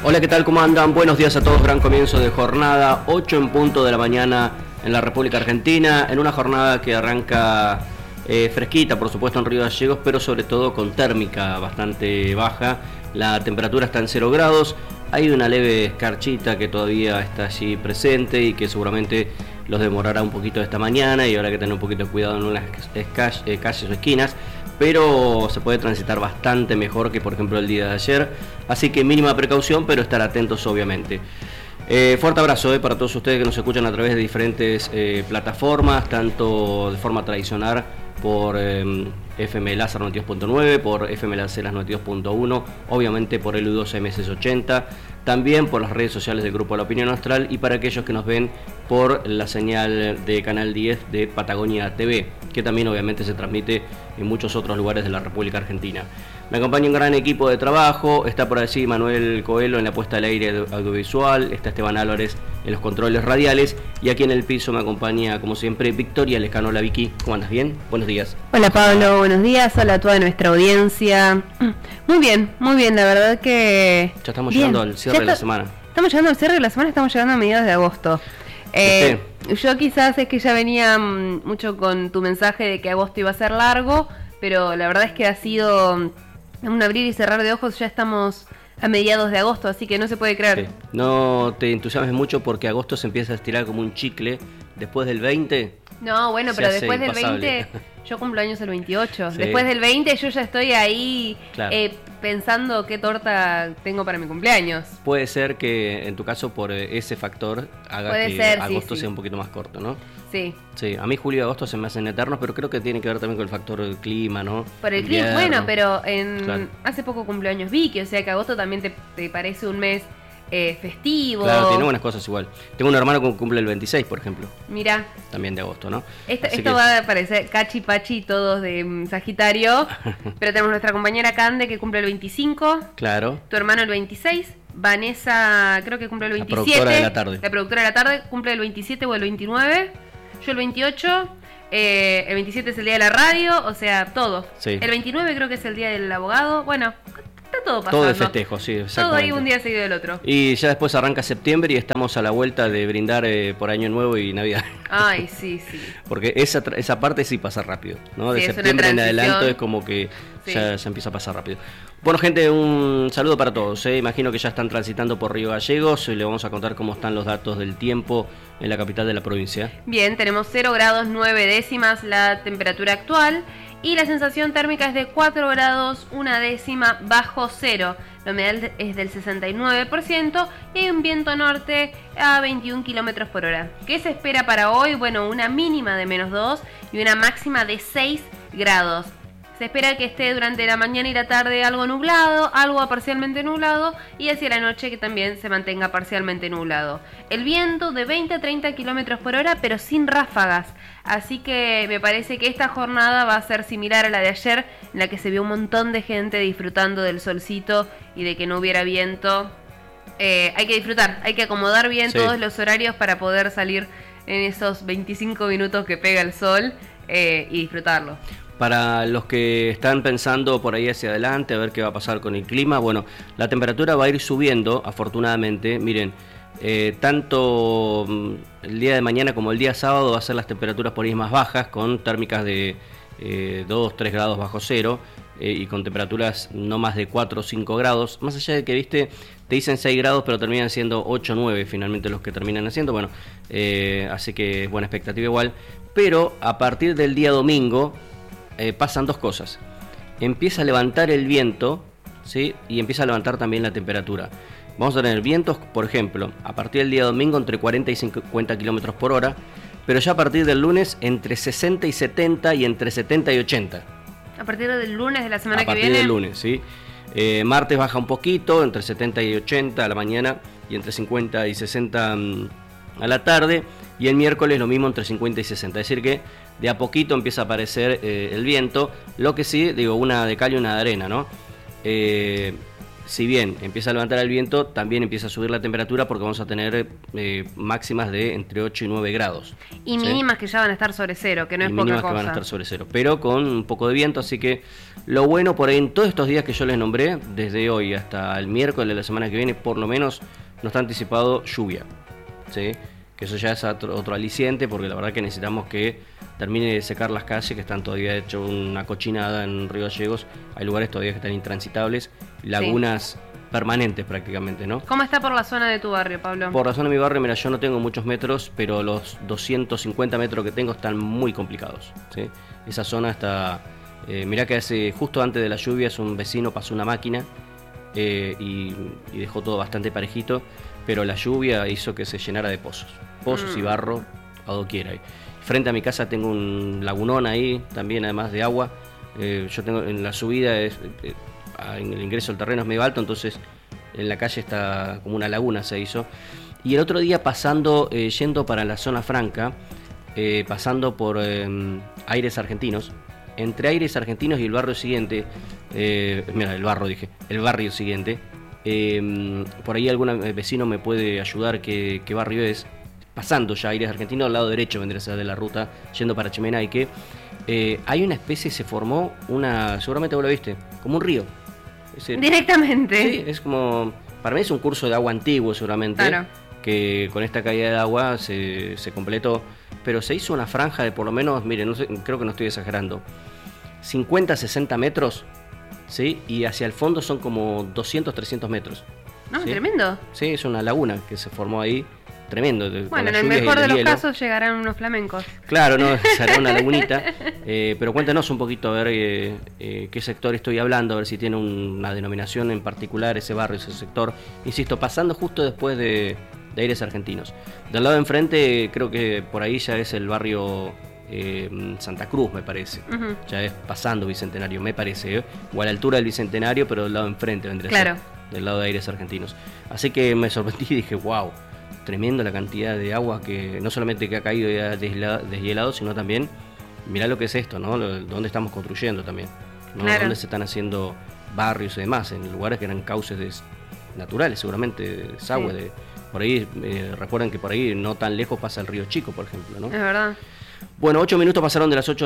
Hola, ¿qué tal? ¿Cómo andan? Buenos días a todos, gran comienzo de jornada, 8 en punto de la mañana en la República Argentina, en una jornada que arranca fresquita, por supuesto, en Río Gallegos, pero sobre todo con térmica bastante baja. La temperatura está en 0 grados, hay una leve escarchita que todavía está allí presente y que seguramente los demorará un poquito esta mañana y habrá que tener un poquito de cuidado en unas calles o esquinas, pero se puede transitar bastante mejor que por ejemplo el día de ayer, así que mínima precaución, pero estar atentos obviamente. Fuerte abrazo para todos ustedes que nos escuchan a través de diferentes plataformas, tanto de forma tradicional por FM Láser 92.9, por FM Láser 92.1, obviamente por el U2MS80, también por las redes sociales del Grupo La Opinión Austral y para aquellos que nos ven por la señal de Canal 10 de Patagonia TV, que también obviamente se transmite en muchos otros lugares de la República Argentina. Me acompaña un gran equipo de trabajo, está por allí Manuel Coelho en la puesta al aire audiovisual, está Esteban Álvarez en los controles radiales y aquí en el piso me acompaña como siempre Victoria Lescano. Hola Vicky, ¿cómo andas? ¿Bien? Buenos días. Hola Pablo, buenos días, hola a toda nuestra audiencia. Muy bien, la verdad que... Ya estamos llegando al cierre de la semana. Estamos llegando al cierre de la semana, estamos llegando a mediados de agosto. Yo quizás es que ya venía mucho con tu mensaje de que agosto iba a ser largo, pero la verdad es que ha sido un abrir y cerrar de ojos, ya estamos a mediados de agosto, así que no se puede creer. Sí. No te entusiasmes mucho porque agosto se empieza a estirar como un chicle. Después del 20... No, bueno, pero después del 20, yo cumplo años el 28. Sí. Después del 20 yo ya estoy ahí, claro, pensando qué torta tengo para mi cumpleaños. Puede ser que en tu caso por ese factor haga agosto sea un poquito más corto, ¿no? Sí. Sí, a mí julio y agosto se me hacen eternos, pero creo que tiene que ver también con el factor del clima, ¿no? Por el clima, bueno, pero claro, hace poco cumpleaños Vicky, o sea que agosto también te parece un mes festivo. Claro, tiene buenas cosas igual. Tengo un hermano que cumple el 26, por ejemplo. Mirá. También de agosto, ¿no? Esto va a parecer cachi pachi todos de Sagitario, pero tenemos nuestra compañera Cande que cumple el 25. Claro. Tu hermano el 26. Vanessa creo que cumple el 27. La productora de la tarde. La productora de la tarde cumple el 27 o el 29. Yo el 28. El 27 es el día de la radio, o sea, todos. Sí. El 29 creo que es el día del abogado. Bueno, está todo pasando. Todo de festejo, sí, exactamente. Todo ahí un día seguido del otro. Y ya después arranca septiembre y estamos a la vuelta de brindar por Año Nuevo y Navidad. Ay, sí. Porque esa parte sí pasa rápido, ¿no? Sí, de septiembre en adelante es como que ya empieza a pasar rápido. Bueno, gente, un saludo para todos. Imagino que ya están transitando por Río Gallegos y le vamos a contar cómo están los datos del tiempo en la capital de la provincia. Bien, tenemos 0 grados 9 décimas la temperatura actual y la sensación térmica es de 4 grados 1 décima bajo cero. La humedad es del 69% y hay un viento norte a 21 kilómetros por hora. ¿Qué se espera para hoy? Bueno, una mínima de -2 y una máxima de 6 grados. Se espera que esté durante la mañana y la tarde algo nublado, algo parcialmente nublado y hacia la noche que también se mantenga parcialmente nublado. El viento de 20 a 30 kilómetros por hora, pero sin ráfagas. Así que me parece que esta jornada va a ser similar a la de ayer, en la que se vio un montón de gente disfrutando del solcito y de que no hubiera viento. Hay que disfrutar, hay que acomodar bien todos los horarios para poder salir en esos 25 minutos que pega el sol y disfrutarlo. Para los que están pensando por ahí hacia adelante, a ver qué va a pasar con el clima, bueno, la temperatura va a ir subiendo, afortunadamente. Miren, tanto el día de mañana como el día sábado va a ser las temperaturas por ahí más bajas, con térmicas de 2-3 grados bajo cero y con temperaturas no más de 4 o 5 grados. Más allá de que, viste, te dicen 6 grados, pero terminan siendo 8 o 9 finalmente los que terminan haciendo. Bueno, así que buena expectativa igual. Pero a partir del día domingo pasan dos cosas. Empieza a levantar el viento, ¿sí? Y empieza a levantar también la temperatura. Vamos a tener vientos, por ejemplo, a partir del día domingo entre 40 y 50 kilómetros por hora, pero ya a partir del lunes entre 60 y 70 y entre 70 y 80. A partir del lunes de la semana que viene. A partir del lunes, sí. Martes baja un poquito, entre 70 y 80 a la mañana y entre 50 y 60 a la tarde. Y el miércoles lo mismo, entre 50 y 60. Es decir que de a poquito empieza a aparecer el viento. Lo que sí, digo, una de cal y una de arena, ¿no? si bien empieza a levantar el viento, también empieza a subir la temperatura porque vamos a tener máximas de entre 8 y 9 grados. Y mínimas que ya van a estar sobre cero, que no es poca cosa. Mínimas que van a estar sobre cero, pero con un poco de viento, así que lo bueno por ahí en todos estos días que yo les nombré, desde hoy hasta el miércoles de la semana que viene, por lo menos nos está anticipado lluvia, ¿sí? Que eso ya es otro aliciente, porque la verdad que necesitamos que termine de secar las calles, que están todavía hecho una cochinada en Río Gallegos. Hay lugares todavía que están intransitables, lagunas permanentes prácticamente, ¿no? ¿Cómo está por la zona de tu barrio, Pablo? Por la zona de mi barrio, mira, yo no tengo muchos metros, pero los 250 metros que tengo están muy complicados, ¿sí? Esa zona está... mirá que justo antes de las lluvias un vecino pasó una máquina y dejó todo bastante parejito, pero la lluvia hizo que se llenara de pozos y barro a doquiera. Frente a mi casa tengo un lagunón ahí, también además de agua. Yo tengo en la subida, en el ingreso al terreno es medio alto, entonces en la calle está como una laguna se hizo. Y el otro día pasando, yendo para la zona franca, pasando por Aires Argentinos, entre Aires Argentinos y el barrio siguiente, mira, el barrio siguiente, por ahí algún vecino me puede ayudar qué barrio es. Pasando ya Aires Argentinos, al lado derecho vendría a ser de la ruta, yendo para Chimenaique, hay una especie, se formó seguramente vos lo viste, como un río. Directamente. Sí, es como, para mí es un curso de agua antiguo seguramente, claro, que con esta caída de agua se completó, pero se hizo una franja de por lo menos, miren, no sé, creo que no estoy exagerando, 50, 60 metros, ¿sí? Y hacia el fondo son como 200, 300 metros. No, ¿sí? Tremendo. Sí, es una laguna que se formó ahí. Tremendo. Bueno, en el mejor de los casos llegarán unos flamencos. Claro, no, será una lagunita. Pero cuéntanos un poquito a ver qué sector estoy hablando, a ver si tiene una denominación en particular ese barrio, ese sector. Insisto, pasando justo después de Aires Argentinos. Del lado de enfrente, creo que por ahí ya es el barrio Santa Cruz, me parece. Ya es pasando Bicentenario, me parece. O a la altura del Bicentenario, pero del lado de enfrente vendría a ser. Del lado de Aires Argentinos. Así que me sorprendí y dije, wow. Tremendo la cantidad de agua que no solamente que ha caído ya deshielado, sino también mirá lo que es esto, ¿no? Donde estamos construyendo también, ¿no? Claro. Donde se están haciendo barrios y demás, en lugares que eran cauces naturales, seguramente, de desagüe. Sí. Por ahí, recuerden que por ahí no tan lejos pasa el río Chico, por ejemplo, ¿no? Es verdad. Bueno, 8 minutos pasaron de las 8